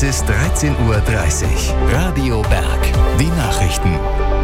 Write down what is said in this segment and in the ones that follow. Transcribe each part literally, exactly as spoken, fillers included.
Es ist dreizehn Uhr dreißig. Radio Berg. Die Nachrichten.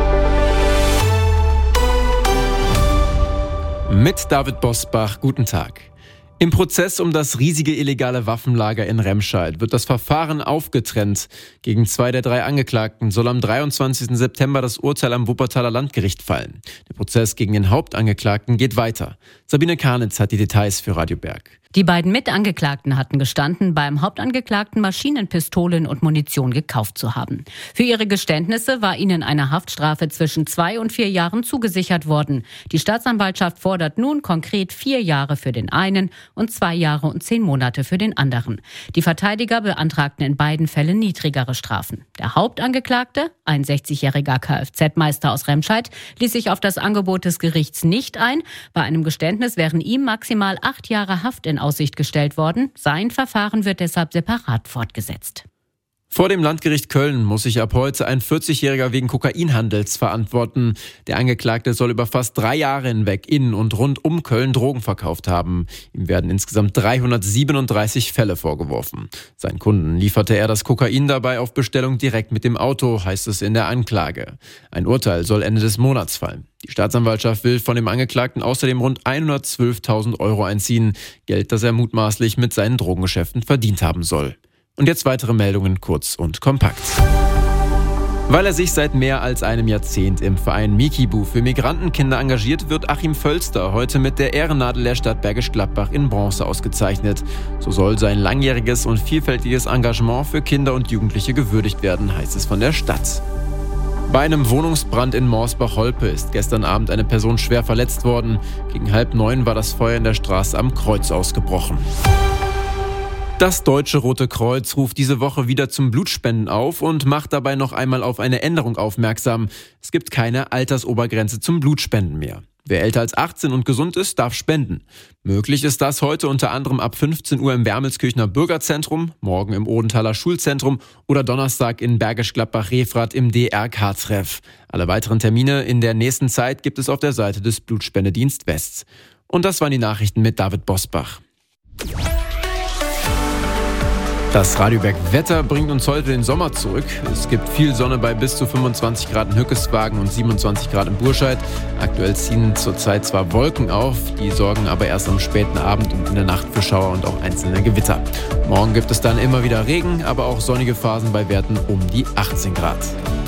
Mit David Bosbach, guten Tag. Im Prozess um das riesige illegale Waffenlager in Remscheid wird das Verfahren aufgetrennt. Gegen zwei der drei Angeklagten soll am dreiundzwanzigsten September das Urteil am Wuppertaler Landgericht fallen. Der Prozess gegen den Hauptangeklagten geht weiter. Sabine Karnitz hat die Details für Radio Berg. Die beiden Mitangeklagten hatten gestanden, beim Hauptangeklagten Maschinenpistolen und Munition gekauft zu haben. Für ihre Geständnisse war ihnen eine Haftstrafe zwischen zwei und vier Jahren zugesichert worden. Die Staatsanwaltschaft fordert nun konkret vier Jahre für den einen und zwei Jahre und zehn Monate für den anderen. Die Verteidiger beantragten in beiden Fällen niedrigere Strafen. Der Hauptangeklagte, ein sechzigjähriger Kfz-Meister aus Remscheid, ließ sich auf das Angebot des Gerichts nicht ein. Bei einem Geständnis wären ihm maximal acht Jahre Haft in Aussicht gestellt worden. Sein Verfahren wird deshalb separat fortgesetzt. Vor dem Landgericht Köln muss sich ab heute ein vierzigjähriger wegen Kokainhandels verantworten. Der Angeklagte soll über fast drei Jahre hinweg in und rund um Köln Drogen verkauft haben. Ihm werden insgesamt dreihundertsiebenunddreißig Fälle vorgeworfen. Seinen Kunden lieferte er das Kokain dabei auf Bestellung direkt mit dem Auto, heißt es in der Anklage. Ein Urteil soll Ende des Monats fallen. Die Staatsanwaltschaft will von dem Angeklagten außerdem rund hundertzwölftausend Euro einziehen. Geld, das er mutmaßlich mit seinen Drogengeschäften verdient haben soll. Und jetzt weitere Meldungen kurz und kompakt. Weil er sich seit mehr als einem Jahrzehnt im Verein Mikibu für Migrantenkinder engagiert, wird Achim Völster heute mit der Ehrennadel der Stadt Bergisch Gladbach in Bronze ausgezeichnet. So soll sein langjähriges und vielfältiges Engagement für Kinder und Jugendliche gewürdigt werden, heißt es von der Stadt. Bei einem Wohnungsbrand in Morsbach-Holpe ist gestern Abend eine Person schwer verletzt worden. Gegen halb neun war das Feuer in der Straße am Kreuz ausgebrochen. Das Deutsche Rote Kreuz ruft diese Woche wieder zum Blutspenden auf und macht dabei noch einmal auf eine Änderung aufmerksam. Es gibt keine Altersobergrenze zum Blutspenden mehr. Wer älter als achtzehn und gesund ist, darf spenden. Möglich ist das heute unter anderem ab fünfzehn Uhr im Wermelskirchener Bürgerzentrum, morgen im Odenthaler Schulzentrum oder Donnerstag in Bergisch Gladbach-Refrath im D R K-Treff. Alle weiteren Termine in der nächsten Zeit gibt es auf der Seite des Blutspendedienst West. Und das waren die Nachrichten mit David Bosbach. Das Radio Berg Wetter bringt uns heute den Sommer zurück. Es gibt viel Sonne bei bis zu fünfundzwanzig Grad in Hückeswagen und siebenundzwanzig Grad in Burscheid. Aktuell ziehen zurzeit zwar Wolken auf, die sorgen aber erst am späten Abend und in der Nacht für Schauer und auch einzelne Gewitter. Morgen gibt es dann immer wieder Regen, aber auch sonnige Phasen bei Werten um die achtzehn Grad.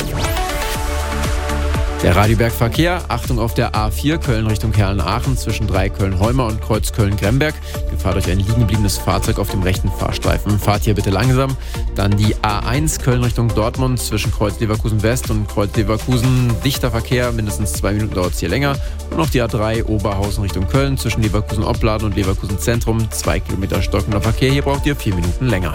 Der Radioberg-Verkehr, Achtung auf der A vier Köln Richtung Herlen-Aachen zwischen drei Köln-Heumer und Kreuz Köln-Gremberg. Gefahr durch ein liegen gebliebenes Fahrzeug auf dem rechten Fahrstreifen. Fahrt hier bitte langsam. Dann die A eins Köln Richtung Dortmund zwischen Kreuz Leverkusen-West und Kreuz Leverkusen. Dichter Verkehr, mindestens zwei Minuten dauert es hier länger. Und noch die A drei Oberhausen Richtung Köln zwischen Leverkusen-Opladen und Leverkusen-Zentrum. Zwei Kilometer stockender Verkehr, hier braucht ihr vier Minuten länger.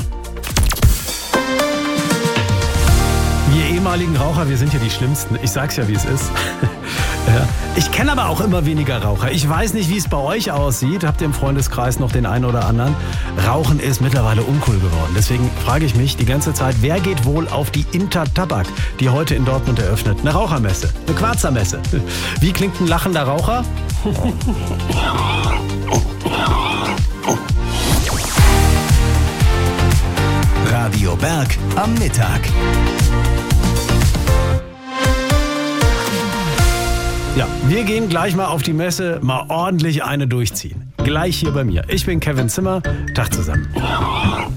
Wir ehemaligen Raucher, wir sind ja die Schlimmsten. Ich sag's ja, wie es ist. Ja. Ich kenne aber auch immer weniger Raucher. Ich weiß nicht, wie es bei euch aussieht. Habt ihr im Freundeskreis noch den einen oder anderen? Rauchen ist mittlerweile uncool geworden. Deswegen frage ich mich die ganze Zeit, wer geht wohl auf die Intertabak, die heute in Dortmund eröffnet? Eine Rauchermesse, eine Quarzermesse. Wie klingt ein lachender Raucher? Radio Berg am Mittag. Ja, wir gehen gleich mal auf die Messe, mal ordentlich eine durchziehen. Gleich hier bei mir. Ich bin Kevin Zimmer. Tag zusammen.